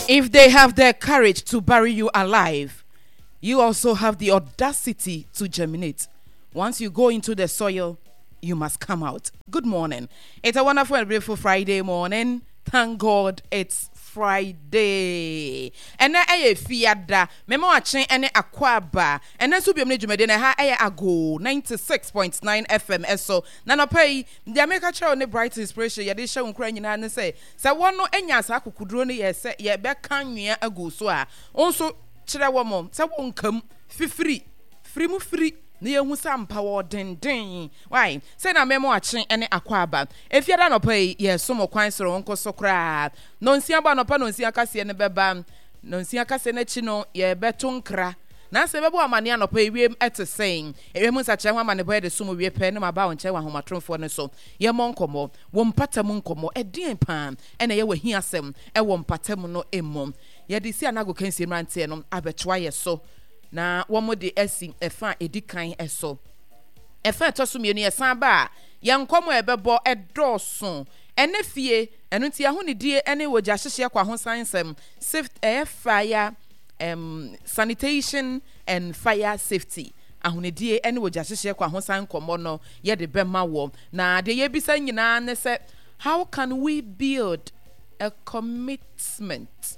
If they have the courage to bury you alive, you also have the audacity to germinate. Once you go into the soil, you must come out. Good morning. It's a wonderful and beautiful Friday morning. Thank God it's Friday. And na aye fiada memo achen ene akwaba and so biom ne dwumade na ha aye ago 96.9 FM eso na no pay the America show ne bright inspiration ye de show nkura nyina ne say won no enya asa akukuduro ne ye se ye be kan nwea ago so a onso kire wo mom se won kam fifiri mu firi na yehu sampa wo denden why say na memo achen ene akwaba efiada no pay ye so mo kwan soro nko so kra no nsia ba no pa no nsia kase ne beba no nsia kase na chi no ye beto nkra na se bebo amane no pay wiem ete saying ewemu sa kire ho amane boy de so mo wie pe ne ma ba won kire wa homatromfo ne so ye mon komo wo mpata mu nkomo edin pan ene ye wahi asem e wo mpata mu no emom ye de si anago kansi mrante no abetwa ye so na womo de esi efa edikan eso efa tosumienu ye san ba ye nkomo ebebo edoso ene fie enu ti ahuni die ene woja hyehye kwa ho sansem safe fire sanitation and fire safety ahuni die ene woja hyehye kwa ho san komo no ye de bema wo na de ye bisa nyina ne se how can we build a commitment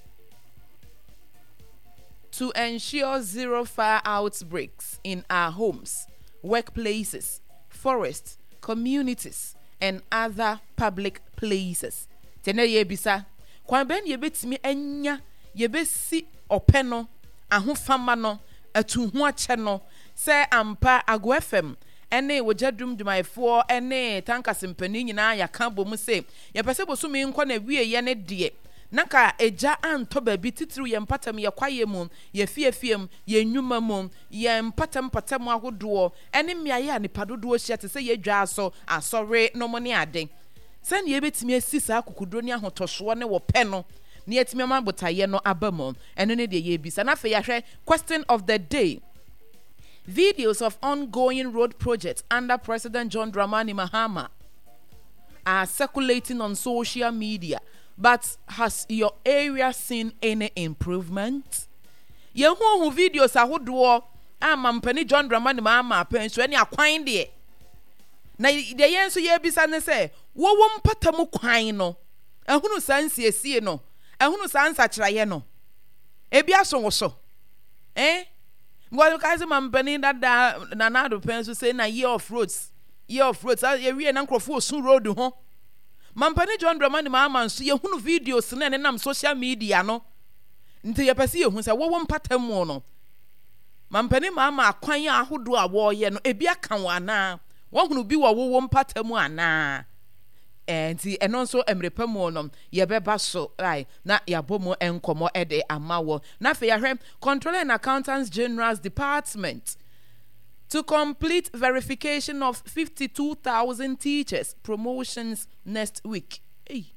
to ensure zero fire outbreaks in our homes, workplaces, forests, communities, and other public places? Tene ye bisa, kwan ben ye betimi enya ye besi openo, ahofama no, atuhu ache no, se ampa Ago FM, ene wojadum dumaifo, ene tankasimpani nyina ya kambo mu se, ye pese bosu mi nkwa na wie ye ne die. Naka eja anto baby titru ye mpatam ye kwaye mum ye fiefiem ye nwuma mum ye mpatam ahodo ene miaye anipadodo hia te se ye dwa so asore no mo ne ade sen ye betimi asisa akukudro ne ahotoso ne wo pe no ne yetimi mabotaye no abamum ene ne de ye bisa na fe ya hwe question of the day. Videos of ongoing road projects under President John Dramani Mahama are circulating on social media. But has your area seen any improvement? Ye hu videos ahodo amampani John Dramani Mahama penso ani akwan de na de yen so ye bisa ne se wo mpatamu kwan no ehunu sansiesie no ehunu sansa kiraye no ebi aso wo so ngwa kaze mampani dada na nado penso say na year of roads ye wie na nkrofo osun road ho Mampani John Dramani Mahama nso ye hunu videos na ne nam social media no nti ye pese ye hu se wo mpatamu no Mampani Mahama akwan ahodo a wo ye no ebi aka wo ana wo hunu bi wo mpatamu ana nti eno nso emrepamu no ye beba so ai na yabomo enkomo ede amawo na fe ya hwem Controller and Accountants General's Department to complete verification of 52,000 teachers promotions next week. Hey.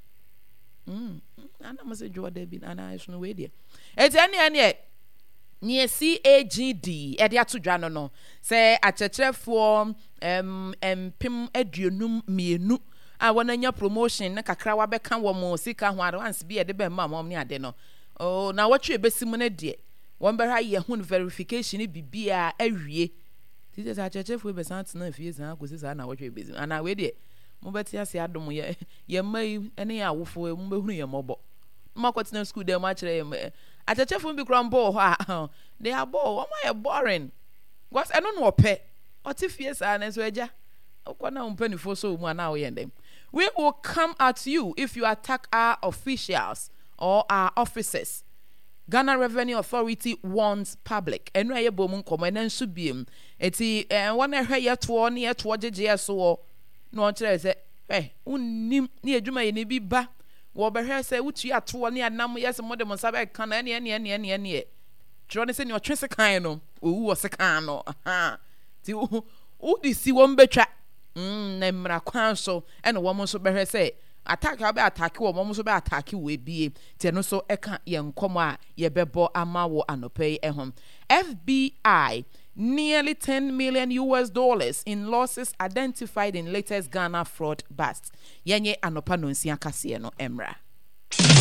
Ana mase jwa debi ana isno we dia. Eti ane near CAGD e dia to dwa no say achecherefo pim aduonum mienu a wonanya promotion na kakra wa beka wo mo sika ho ade once bi e de be ma mom ne ade no. Oh na watwe besimu na de won be ha ye hun verification bibia awie Tite sa chechefo be sant na fie san akosi sa na wotwe bezi ana we de mo beti ase adom ye mai ene ya wofo mo behunu ye mobo mo kwatina school dem a kire ye a chechefo bi krambo ho they are bored why boring because eno no ope oti fie sa na so eja okona umpanifo so mu ana wo ye dem. We will come at you if you attack our officials or our officers. Ghana Revenue Authority warns public. Enu aye bomu nkomo ena nso biem. Eti wona hwe yeto ne yeto jeje so no kire se unnim ne adwuma ye ne bi ba wo behwe se wutu ato ne anam yes mo de mo sabe kan na ne tro ne se ne otwe kan no owu wo se kan no ti u di si wo mbetwa na mra kwan so ena wo mo so behwe se attack abi attack wo mo so be attack we bie te no so eka ye nkomo a ye bebo ama wo anopei ehom. FBI nearly $10 million in losses identified in latest Ghana fraud bust. Yenye anopa no nsia kase no emra.